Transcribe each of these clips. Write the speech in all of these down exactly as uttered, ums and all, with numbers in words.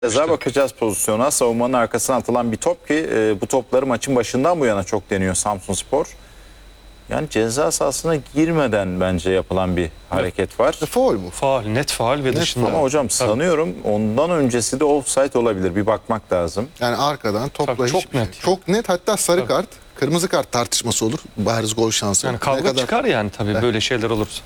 Ceza bakacağız pozisyona. Savunmanın arkasına atılan bir top ki e, bu topları maçın başından bu yana çok deniyor Samsunspor. Yani ceza sahasına girmeden bence yapılan bir hareket var. Faul mu? Faul, net faul ve dışında. Ama hocam sanıyorum ondan öncesi de offside olabilir. Bir bakmak lazım. Yani arkadan topla Tabii, çok hiçbir şey. net. Çok net, hatta sarı kart, kırmızı kart tartışması olur. Bariz gol şansı Yani olur. kavga Ne kadar... çıkar yani tabii böyle şeyler olursa.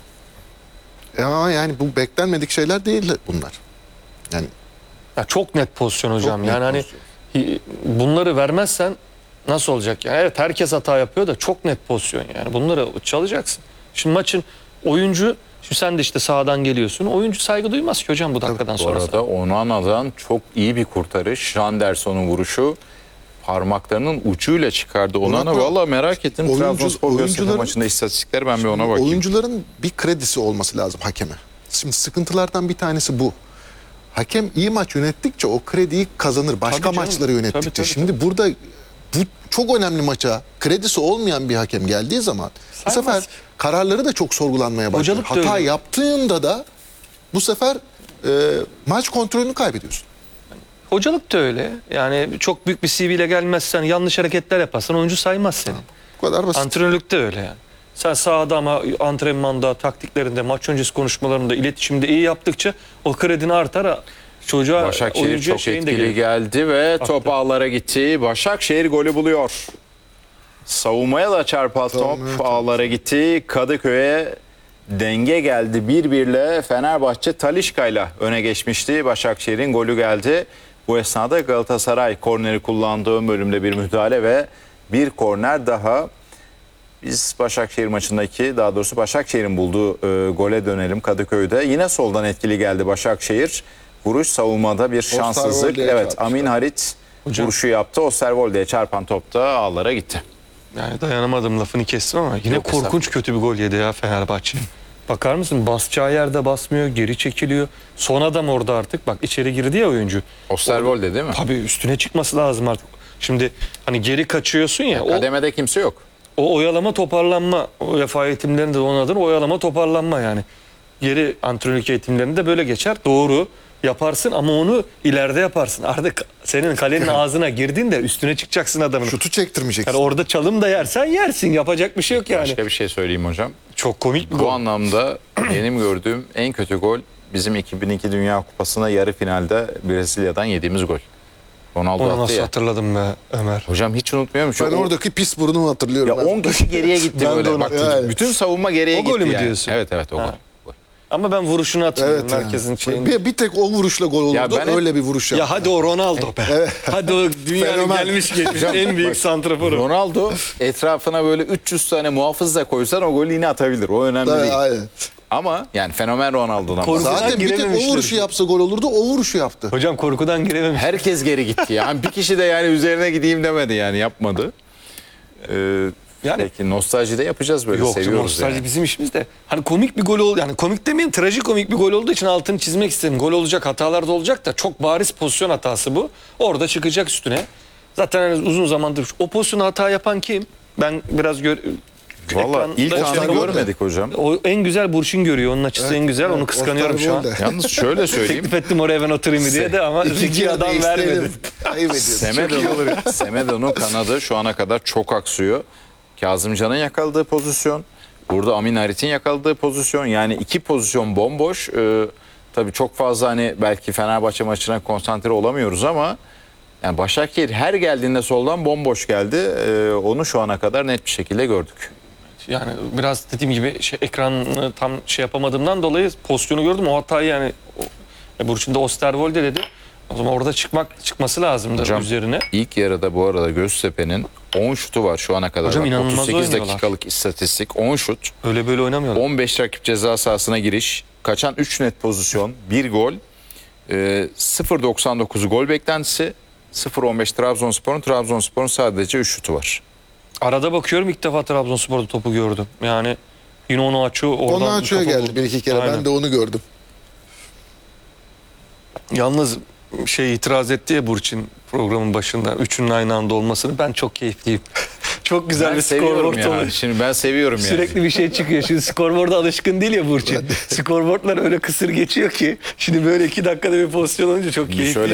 E ama yani bu beklenmedik şeyler değil bunlar. Yani Ya çok net pozisyon hocam. net Yani hani hi- bunları vermezsen nasıl olacak? Yani evet, herkes hata yapıyor da çok net pozisyon yani. Bunları çalacaksın. Şimdi maçın oyuncu, şimdi sen de işte sağdan geliyorsun. Oyuncu saygı duymaz ki hocam bu dakikadan Bu sonra. arada Onana'dan çok iyi bir kurtarış. Janderson'un vuruşu parmaklarının ucuyla çıkardı. Onana Onana- valla merak ettim. Oyuncu- Trabzonspor Göztepe oyuncuların- maçında istatistikleri ben bir ona bakayım. oyuncuların bir kredisi olması lazım hakeme. Şimdi sıkıntılardan bir tanesi bu. Hakem iyi maç yönettikçe o krediyi kazanır. Başka Tabii canım. maçları yönettikçe. Tabii, tabii, Şimdi burada bu çok önemli maça kredisi olmayan bir hakem geldiği zaman bu Saymaz. sefer kararları da çok sorgulanmaya başlıyor. Hocalık da Hata öyle. yaptığında da bu sefer e, maç kontrolünü kaybediyorsun. Hocalık da öyle. Yani çok büyük bir C V ile gelmezsen, yanlış hareketler yaparsan oyuncu saymaz seni. Bu kadar basit. Antrenörlük de öyle yani. Sen sahada ama antrenmanda, taktiklerinde, maç öncesi konuşmalarında, iletişimde iyi yaptıkça o kredin artar. Çocuğa, Başakşehir oyuncuya çok şeyin de etkili gelir. geldi ve top Attı. ağlara gitti. Başakşehir golü buluyor. Savunmaya da çarpan top Savunmaya da- ağlara gitti. Kadıköy'e denge geldi. bir birle Fenerbahçe Talisca'yla öne geçmişti. Başakşehir'in golü geldi. Bu esnada Galatasaray korneri kullandığı ön bölümde bir müdahale ve bir korner daha. Biz Başakşehir maçındaki, daha doğrusu Başakşehir'in bulduğu e, gole dönelim Kadıköy'de. Yine soldan etkili geldi Başakşehir. Vuruş savunmada bir şanssızlık. Osterwolde'ye Evet, çarpmışlar. Amin Harit Hocam- vuruşu yaptı. Osterwolde'ye çarpan top da ağlara gitti. Yani dayanamadım, lafını kestim ama yine Yok, korkunç kötü bir gol yedi ya Fenerbahçe. Bakar mısın? Basacağı yerde basmıyor, geri çekiliyor. Son adam orada artık. Bak içeri girdi ya oyuncu. Osterwolde değil mi? Tabii üstüne çıkması lazım artık. Şimdi hani geri kaçıyorsun ya. O, Kademede kimse yok. o oyalama toparlanma. UEFA eğitimlerinde de onun adını oyalama toparlanma yani. Geri antrenörlük eğitimlerinde de böyle geçer. Doğru yaparsın ama onu ileride yaparsın. Artık senin kalenin ağzına girdin de üstüne çıkacaksın adamın. Şutu çektirmeyeceksin. Yani orada çalım da yersen yersin. Yapacak bir şey yok yani. Başka bir şey söyleyeyim hocam. Çok komik bir Bu gol. anlamda benim gördüğüm en kötü gol bizim iki bin iki Dünya Kupası'na yarı finalde Brezilya'dan yediğimiz gol. Ronaldo Onu attı nasıl ya. hatırladım be Ömer. Hocam hiç unutmuyorum. Ben Şu- oradaki pis burnumu hatırlıyorum. Ya Ben- on kişi geriye gitti Ben de böyle. onu- Bak, yani. bütün savunma geriye O gitti. golü mü yani. diyorsun? Evet evet o Ha. gol. Gol. Ama ben vuruşunu hatırlıyorum. Evet. yani. Merkezin şeyini. Bir, bir tek o vuruşla gol olurdu. Ya ben hep- Öyle bir vuruş yaptı. Ya hadi o Ronaldo be. Hadi o dünyanın Fenomen. gelmiş geçmiş en büyük santraforu. Ronaldo etrafına böyle üç yüz tane muhafız da koysan o golü yine atabilir. O önemli Evet, değil. aynen. Ama yani fenomen Ronaldo'dan Korkudan bahsediyorum. Zaten bir tek o girememişler vuruşu işte. yapsa gol olurdu. O vuruşu yaptı. Hocam korkudan girememiş. Herkes geri gitti ya. Yani bir kişi de yani üzerine gideyim demedi yani yapmadı. Ee, Yani- peki nostalji de yapacağız böyle Yok seviyoruz nostalji yani. bizim işimiz de. Hani komik bir gol oldu. Yani komik demeyeyim, trajikomik bir gol olduğu için altını çizmek istedim. Gol olacak, hatalar da olacak da çok bariz pozisyon hatası bu. Orada çıkacak üstüne. Zaten hani uzun zamandır o pozisyonu hata yapan kim? Ben biraz gör Valla ekranda ilk şey anı yapamadım. görmedik hocam. O en güzel Burçin görüyor. Onun açısı en güzel. Onu kıskanıyorum şu an. Osterwolde. Yalnız şöyle söyleyeyim. Teklif ettim oraya ben oturayım diye de ama İkinci zeki yarıda adam isteyelim. vermedi. Ayıp ediyorsun. Semedo'nun Semedo'nun kanadı şu ana kadar çok aksıyor. Kazımcan'ın yakaladığı pozisyon. Burada Amin Harit'in yakaladığı pozisyon. Yani iki pozisyon bomboş. Ee, tabii çok fazla hani belki Fenerbahçe maçına konsantre olamıyoruz ama yani Başakşehir her geldiğinde soldan bomboş geldi. Ee, onu şu ana kadar net bir şekilde gördük. Yani biraz dediğim gibi şey, ekranı tam şey yapamadığımdan dolayı pozisyonu gördüm. O hatayı yani o, Burçin de Osterwolde dedi. O zaman orada çıkmak çıkması lazımdı Hocam, üzerine. İlk yarıda bu arada Göztepe'nin on şutu var şu ana kadar. Hocam Bak, inanılmaz otuz sekiz oynuyorlar. dakikalık istatistik on şut. Öyle böyle oynamıyorlar. on beş rakip ceza sahasına giriş. Kaçan üç net pozisyon. bir gol. E, sıfır virgül doksan dokuz gol beklentisi. sıfır virgül on beş Trabzonspor'un. Trabzonspor'un sadece üç şutu var. Arada bakıyorum ilk defa Trabzonspor'da topu gördüm. Yani yine onu açıyor. Oradan Onu açıyor topa geldi vurdu. bir iki kere. Aynen. Ben de onu gördüm. Yalnız şey itiraz etti ya Burçin programın başında. Üçünün aynı anda olmasını. Ben çok keyifliyim. Çok güzel Ben bir seviyorum scoreboard ya. oluyor. Şimdi ben seviyorum yani. Sürekli bir şey çıkıyor. Şimdi scoreboard'a alışkın değil ya Burçin. Scoreboardlar öyle kısır geçiyor ki. Şimdi böyle iki dakikada bir pozisyon olunca çok keyifli. Şöyle